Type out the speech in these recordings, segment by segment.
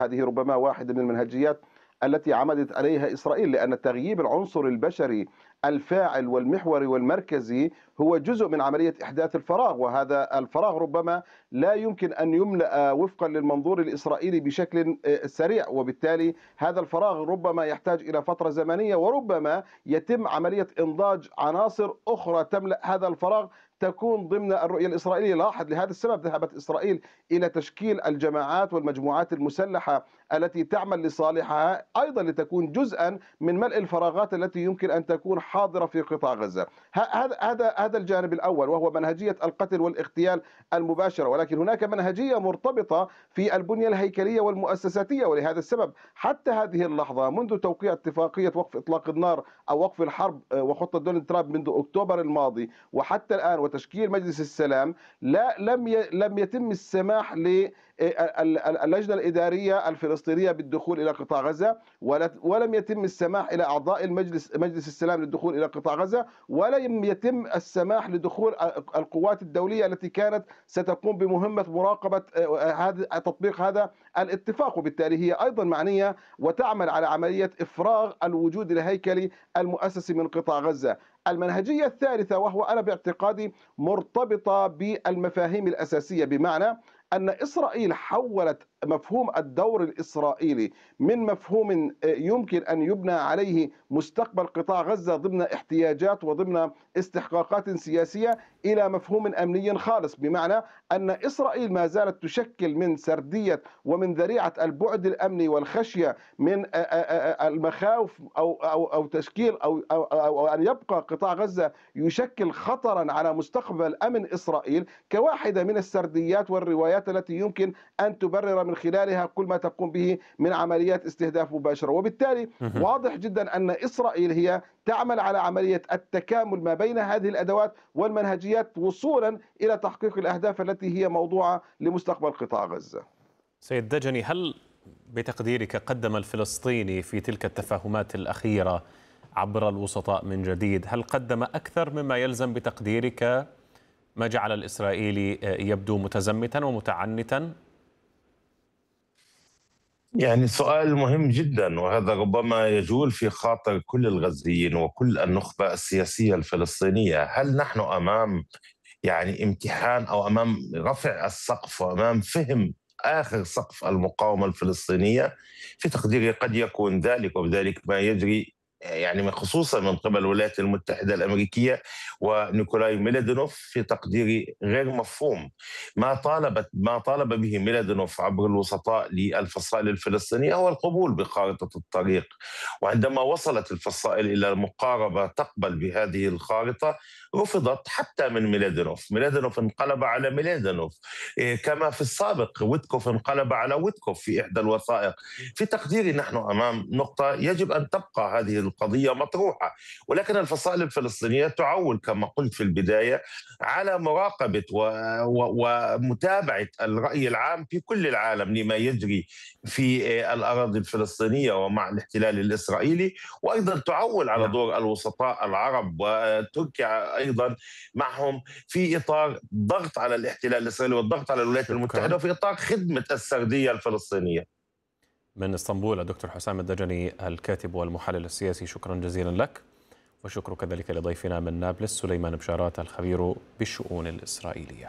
هذه ربما واحدة من المنهجيات التي عمدت عليها إسرائيل، لأن تغييب العنصر البشري الفاعل والمحوري والمركزي هو جزء من عملية إحداث الفراغ، وهذا الفراغ ربما لا يمكن أن يملأ وفقا للمنظور الإسرائيلي بشكل سريع، وبالتالي هذا الفراغ ربما يحتاج إلى فترة زمنية، وربما يتم عملية إنضاج عناصر أخرى تملأ هذا الفراغ تكون ضمن الرؤية الإسرائيلية. لاحظ لهذا السبب ذهبت إسرائيل إلى تشكيل الجماعات والمجموعات المسلحة التي تعمل لصالحها أيضا لتكون جزءا من ملء الفراغات التي يمكن أن تكون حاضرة في قطاع غزة. هذا الجانب الأول، وهو منهجية القتل والاغتيال المباشرة، ولكن هناك منهجية مرتبطة في البنية الهيكلية والمؤسساتية. ولهذا السبب حتى هذه اللحظة منذ توقيع اتفاقية وقف إطلاق النار أو وقف الحرب وخطة دونالد ترامب منذ أكتوبر الماضي وحتى الآن وتشكيل مجلس السلام، لم يتم السماح اللجنة الإدارية الفلسطينية بالدخول إلى قطاع غزة، ولم يتم السماح إلى أعضاء مجلس السلام للدخول إلى قطاع غزة، ولم يتم السماح لدخول القوات الدولية التي كانت ستقوم بمهمة مراقبة تطبيق هذا الاتفاق. وبالتالي هي أيضا معنية وتعمل على عملية إفراغ الوجود الهيكلي المؤسسي من قطاع غزة. المنهجية الثالثة، وهو أنا باعتقادي مرتبطة بالمفاهيم الأساسية، بمعنى أن إسرائيل حولت مفهوم الدور الإسرائيلي من مفهوم يمكن أن يبنى عليه مستقبل قطاع غزة ضمن احتياجات وضمن استحقاقات سياسية إلى مفهوم أمني خالص، بمعنى أن إسرائيل ما زالت تشكل من سردية ومن ذريعة البعد الأمني والخشية من المخاوف أو تشكيل أو أن يبقى قطاع غزة يشكل خطرا على مستقبل أمن إسرائيل كواحدة من السرديات والروايات التي يمكن أن تبرر من خلالها كل ما تقوم به من عمليات استهداف مباشرة. وبالتالي واضح جدا أن إسرائيل هي تعمل على عملية التكامل ما بين هذه الأدوات والمنهجيات وصولا إلى تحقيق الأهداف التي هي موضوعة لمستقبل قطاع غزة. سيد دجني، هل بتقديرك قدم الفلسطيني في تلك التفاهمات الأخيرة عبر الوسطاء من جديد، هل قدم أكثر مما يلزم بتقديرك، ما جعل الإسرائيلي يبدو متزمتا ومتعنتا؟ يعني سؤال مهم جدا، وهذا ربما يجول في خاطر كل الغزيين وكل النخبة السياسية الفلسطينية. هل نحن أمام امتحان أو أمام رفع السقف وأمام فهم آخر سقف المقاومة الفلسطينية؟ في تقديري قد يكون ذلك، وبذلك ما يجري خصوصا من قبل الولايات المتحدة الأمريكية ونيكولاي ميلادينوف في تقديري غير مفهوم. ما طالب به ميلادينوف عبر الوسطاء للفصائل الفلسطينية هو القبول بخارطة الطريق، وعندما وصلت الفصائل إلى مقاربة تقبل بهذه الخارطة رفضت حتى من ميلادينوف انقلب على ميلادينوف، كما في السابق ويتكوف انقلب على ويتكوف في إحدى الوثائق. في تقديري نحن أمام نقطة يجب أن تبقى هذه القضية مطروحة، ولكن الفصائل الفلسطينية تعول كما قلت في البداية على مراقبة ومتابعة الرأي العام في كل العالم لما يجري في الأراضي الفلسطينية ومع الاحتلال الإسرائيلي، وأيضا تعول على دور الوسطاء العرب وتركيا أيضا معهم في إطار ضغط على الاحتلال الإسرائيلي والضغط على الولايات المتحدة وفي إطار خدمة السردية الفلسطينية. من اسطنبول الدكتور حسام الدجني الكاتب والمحلل السياسي، شكرا جزيلا لك، وشكر كذلك لضيفنا من نابلس سليمان بشارات الخبير بالشؤون الإسرائيلية.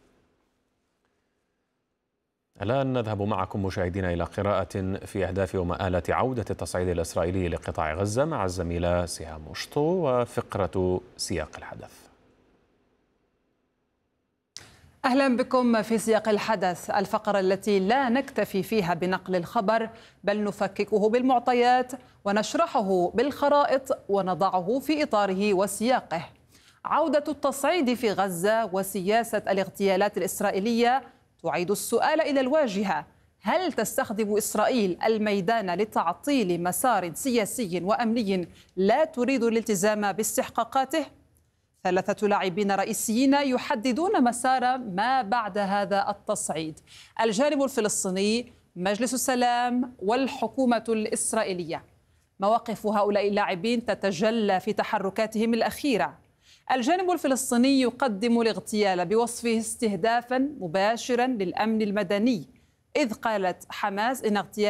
الآن نذهب معكم مشاهدينا إلى قراءة في أهداف ومآلات عودة التصعيد الإسرائيلي لقطاع غزة مع الزميلة سهام مشطو وفقرة سياق الحدث. أهلا بكم في سياق الحدث، الفقرة التي لا نكتفي فيها بنقل الخبر بل نفككه بالمعطيات ونشرحه بالخرائط ونضعه في إطاره وسياقه. عودة التصعيد في غزة وسياسة الاغتيالات الإسرائيلية تعيد السؤال إلى الواجهة: هل تستخدم إسرائيل الميدان لتعطيل مسار سياسي وأمني لا تريد الالتزام باستحقاقاته؟ 3 لاعبين رئيسيين يحددون مسار ما بعد هذا التصعيد: الجانب الفلسطيني، مجلس السلام، والحكومة الإسرائيلية. مواقف هؤلاء اللاعبين تتجلى في تحركاتهم الأخيرة. الجانب الفلسطيني يقدم الاغتيال بوصفه استهدافا مباشرا للأمن المدني، إذ قالت حماس إن اغتيال